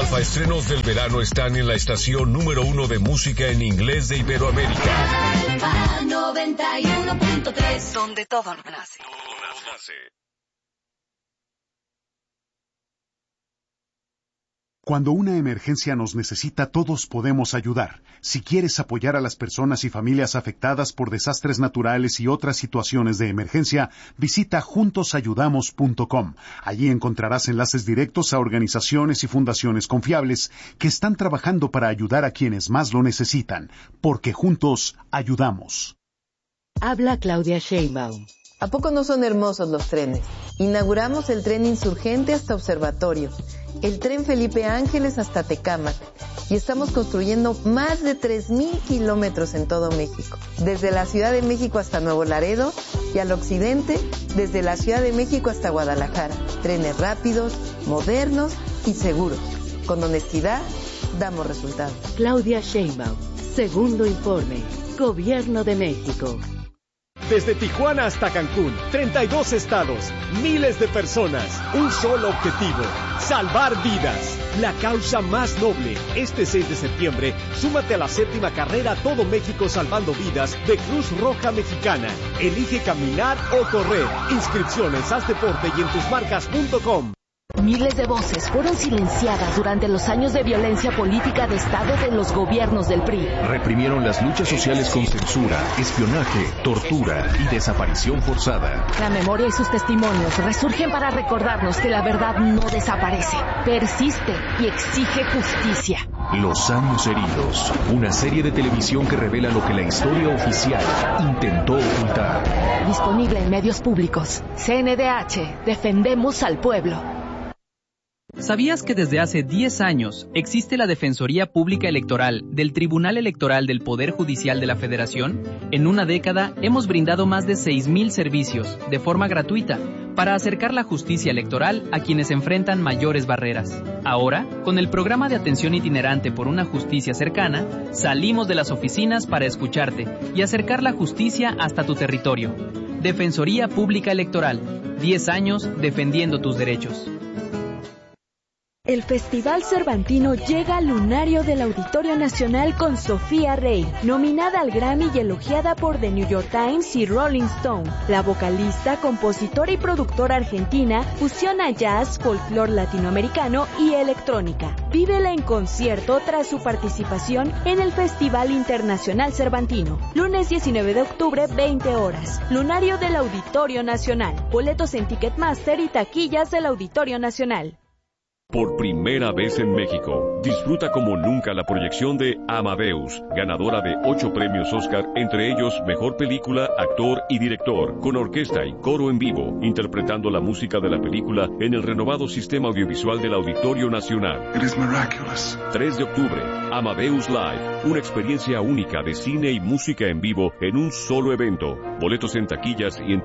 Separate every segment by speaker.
Speaker 1: alfaestrenos del verano están en la estación número 1 de música en inglés de Iberoamérica.
Speaker 2: Alfa 91.3, donde todo nace.
Speaker 3: Cuando una emergencia nos necesita, todos podemos ayudar. Si quieres apoyar a las personas y familias afectadas por desastres naturales y otras situaciones de emergencia, visita juntosayudamos.com. Allí encontrarás enlaces directos a organizaciones y fundaciones confiables que están trabajando para ayudar a quienes más lo necesitan, porque juntos ayudamos.
Speaker 4: Habla Claudia Sheinbaum.
Speaker 5: ¿A poco no son hermosos los trenes? Inauguramos el tren Insurgente hasta Observatorio, el tren Felipe Ángeles hasta Tecámac, y estamos construyendo más de 3,000 kilómetros en todo México, desde la Ciudad de México hasta Nuevo Laredo y al occidente, desde la Ciudad de México hasta Guadalajara. Trenes rápidos, modernos y seguros. Con honestidad, damos resultados.
Speaker 4: Claudia Sheinbaum, segundo informe, Gobierno de México.
Speaker 6: Desde Tijuana hasta Cancún, 32 estados, miles de personas, un solo objetivo, salvar vidas. La causa más noble. Este 6 de septiembre, súmate a la 7ª carrera Todo México Salvando Vidas de Cruz Roja Mexicana. Elige caminar o correr. Inscripciones, haz deporte y en tusmarcas.com.
Speaker 7: Miles de voces fueron silenciadas durante los años de violencia política de Estado de los gobiernos del PRI.
Speaker 8: Reprimieron las luchas sociales con censura, espionaje, tortura y desaparición forzada.
Speaker 7: La memoria y sus testimonios resurgen para recordarnos que la verdad no desaparece, persiste y exige justicia.
Speaker 8: Los años heridos, una serie de televisión que revela lo que la historia oficial intentó ocultar.
Speaker 7: Disponible en medios públicos. CNDH, defendemos al pueblo.
Speaker 9: ¿Sabías que desde hace 10 años existe la Defensoría Pública Electoral del Tribunal Electoral del Poder Judicial de la Federación? En una década hemos brindado más de 6,000 servicios de forma gratuita para acercar la justicia electoral a quienes enfrentan mayores barreras. Ahora, con el programa de atención itinerante por una justicia cercana, salimos de las oficinas para escucharte y acercar la justicia hasta tu territorio. Defensoría Pública Electoral, 10 años defendiendo tus derechos.
Speaker 10: El Festival Cervantino llega al lunario del Auditorio Nacional con Sofía Rey, nominada al Grammy y elogiada por The New York Times y Rolling Stone. La vocalista, compositora y productora argentina fusiona jazz, folclore latinoamericano y electrónica. Vívela en concierto tras su participación en el Festival Internacional Cervantino. Lunes 19 de octubre, 20 horas. Lunario del Auditorio Nacional. Boletos en Ticketmaster y taquillas del Auditorio Nacional.
Speaker 1: Por primera vez en México, disfruta como nunca la proyección de Amadeus, ganadora de 8 premios Oscar, entre ellos Mejor Película, Actor y Director, con orquesta y coro en vivo, interpretando la música de la película en el renovado sistema audiovisual del Auditorio Nacional. 3 de octubre, Amadeus Live, una experiencia única de cine y música en vivo en un solo evento. Boletos en taquillas y en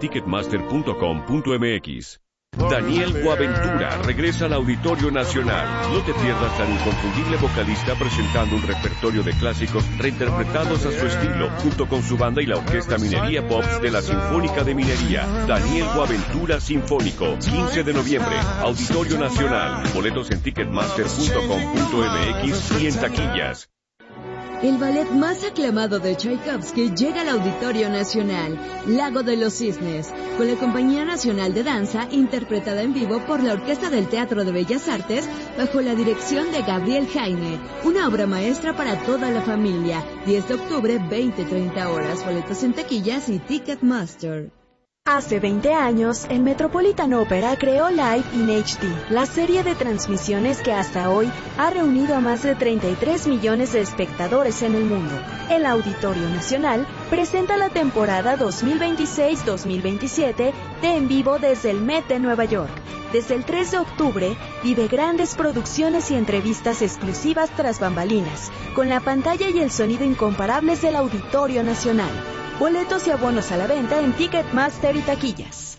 Speaker 1: ticketmaster.com.mx. Daniel Boaventura regresa al Auditorio Nacional. No te pierdas al inconfundible vocalista presentando un repertorio de clásicos reinterpretados a su estilo, junto con su banda y la Orquesta Minería Pops de la Sinfónica de Minería. Daniel Boaventura Sinfónico, 15 de noviembre, Auditorio Nacional. Boletos en ticketmaster.com.mx y en taquillas.
Speaker 11: El ballet más aclamado de Tchaikovsky llega al Auditorio Nacional, Lago de los Cisnes, con la Compañía Nacional de Danza, interpretada en vivo por la Orquesta del Teatro de Bellas Artes, bajo la dirección de Gabriel Jaime. Una obra maestra para toda la familia. 10 de octubre, 20-30 horas. Boletos en taquillas y Ticketmaster.
Speaker 10: Hace 20 años, el Metropolitan Opera creó Live in HD, la serie de transmisiones que hasta hoy ha reunido a más de 33 millones de espectadores en el mundo. El Auditorio Nacional presenta la temporada 2026-2027 de En Vivo desde el Met de Nueva York. Desde el 3 de octubre, vive grandes producciones y entrevistas exclusivas tras bambalinas, con la pantalla y el sonido incomparables del Auditorio Nacional. Boletos y abonos a la venta en Ticketmaster y taquillas.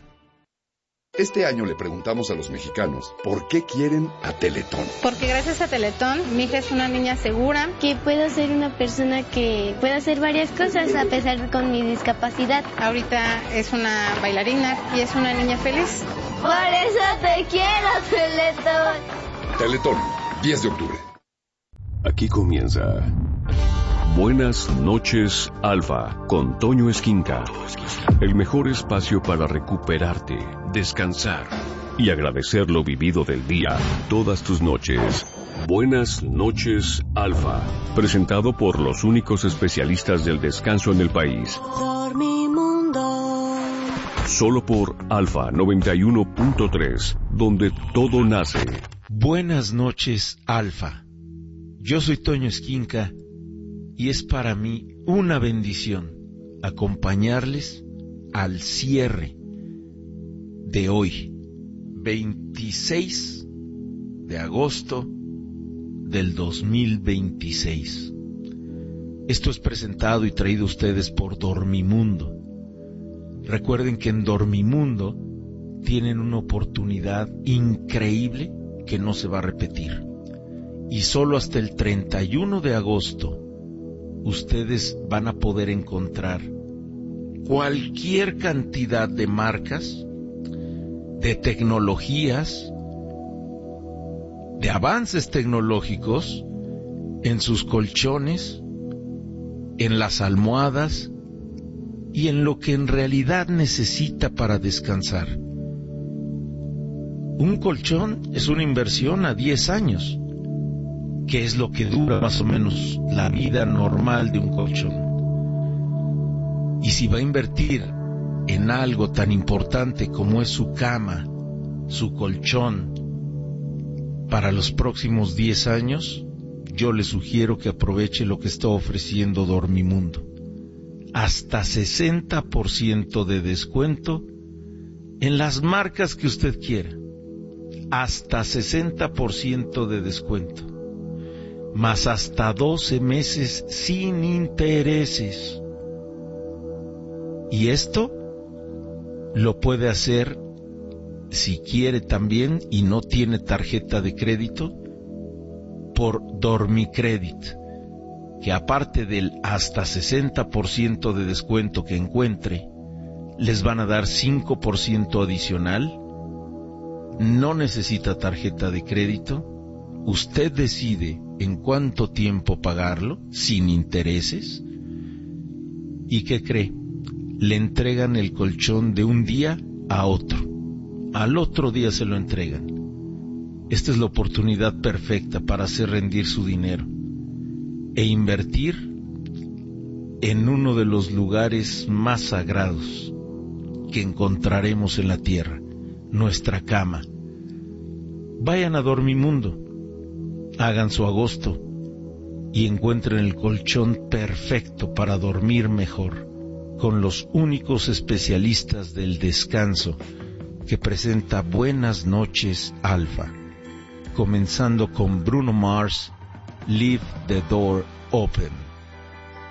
Speaker 12: Este año le preguntamos a los mexicanos por qué quieren a Teletón.
Speaker 13: Porque gracias a Teletón, mi hija es una niña segura.
Speaker 14: Que puedo ser una persona que puede hacer varias cosas a pesar de con mi discapacidad.
Speaker 13: Ahorita es una bailarina y es una niña feliz.
Speaker 14: Por eso te quiero, Teletón.
Speaker 12: Teletón, 10 de octubre.
Speaker 1: Aquí comienza Buenas noches, Alfa, con Toño Esquinca. El mejor espacio para recuperarte, descansar y agradecer lo vivido del día, todas tus noches. Buenas noches, Alfa. Presentado por los únicos especialistas del descanso en el país.
Speaker 2: Dormimundo.
Speaker 1: Solo por Alfa 91.3, donde todo nace.
Speaker 15: Buenas noches, Alfa. Yo soy Toño Esquinca y es para mí una bendición acompañarles al cierre de hoy, 26 de agosto del 2026. Esto es presentado y traído a ustedes por Dormimundo. Recuerden que en Dormimundo tienen una oportunidad increíble que no se va a repetir. Y solo hasta el 31 de agosto ustedes van a poder encontrar cualquier cantidad de marcas, de tecnologías, de avances tecnológicos en sus colchones, en las almohadas y en lo que en realidad necesita para descansar. Un colchón es una inversión a 10 años, que es lo que dura más o menos la vida normal de un colchón. Y si va a invertir en algo tan importante como es su cama, su colchón, para los próximos 10 años, yo le sugiero que aproveche lo que está ofreciendo Dormimundo. Hasta 60% de descuento en las marcas que usted quiera. Hasta 60% de descuento. Más hasta 12 meses sin intereses. Y esto lo puede hacer si quiere también y no tiene tarjeta de crédito por Dormicredit, que aparte del hasta 60% de descuento que encuentre, les van a dar 5% adicional. No necesita tarjeta de crédito. Usted decide en cuánto tiempo pagarlo, sin intereses. ¿Y qué cree? Le entregan el colchón de un día a otro. Al otro día se lo entregan. Esta es la oportunidad perfecta para hacer rendir su dinero e invertir en uno de los lugares más sagrados que encontraremos en la tierra, nuestra cama. Vayan a Dormimundo, hagan su agosto y encuentren el colchón perfecto para dormir mejor, con los únicos especialistas del descanso que presenta Buenas noches, Alfa, comenzando con Bruno Mars, Leave the Door Open.